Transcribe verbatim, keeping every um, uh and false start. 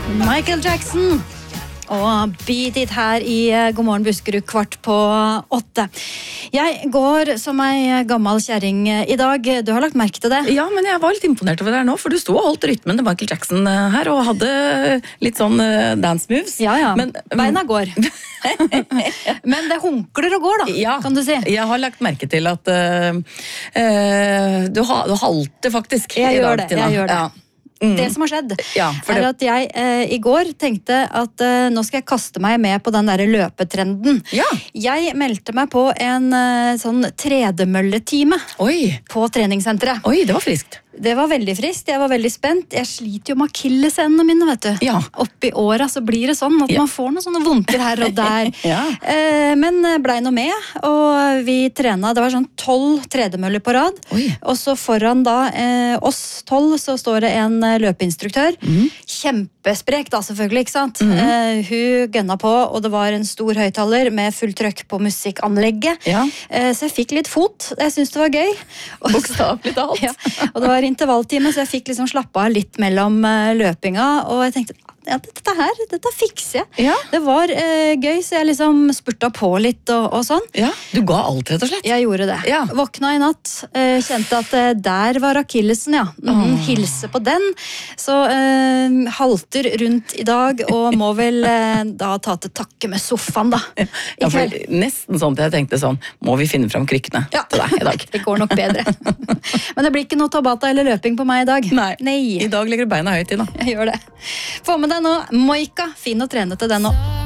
Michael Jackson og Beat It her i God morgen Buskerud kvart på åtte. Jeg går som ei gammel kjerring i dag. Du har lagt merke til det? Ja, men jeg var litt imponert over det her nå, for du sto og holdt rytmen til Michael Jackson her, og hadde litt sånn dance moves. Ja, ja. Men, beina går. Men det hunkler og går da, ja, kan du si. Jeg har lagt merke til at uh, uh, du, ha, du halter faktisk jeg i gjør dag, det, Tina. Jeg gjør det. Ja. Mm. Det som har skjedd, ja, er det... at jeg eh, i går tenkte at eh, nå skal jeg kaste meg med på den der løpetrenden. Ja. Jeg meldte meg på en eh, sånn tredemølletime Oi. på treningssenteret. Oi, det var friskt. Det var veldig frist, jeg var veldig spent. Jeg sliter jo med akillessenene mine, vet du. Ja. Oppi åra så blir det sånn at ja. man får noen sånne vondter her og der. ja. eh, men blei nå med, og vi trena, det var sånn tolv tredemøller på rad. Oi. Og så foran da eh, oss tolv så står det en eh, løpeinstruktør. Mm. Kjempesprek da selvfølgelig, ikke sant? Mm. Eh, hun gønna på, og det var en stor høyttaler med full trøkk på musikkanlegget. Ja. Eh, så jeg fikk litt fot, jeg syntes det var gøy. Bokstavelig talt. Ja, og det var intervalltime, så jeg fikk liksom slappe av litt mellom uh, løpinga, og jeg tenkte, ja, dette her, dette fikser jeg. Ja. Det var uh, gøy, så jeg liksom spurta på litt og, og sånn. Ja, du ga alt, rett og slett. Jeg gjorde det. Ja. Våkna i natt, uh, kjente at uh, der var akillesen, ja. Mm, oh. Hilse på den. Så uh, halter rundt i dag, og må vel uh, da ta til takke med sofaen, da. Ja, for nesten sånn at jeg tenkte sånn, må vi finne fram krykkene ja. til deg i dag? Det går nok bedre. Men det blir ikke noe tabata eller løping på meg i dag. Nei, Nei. I dag legger du beina høyt inn da. Jeg gjør det. Få med deg nå Moika, fin å trene til den nå.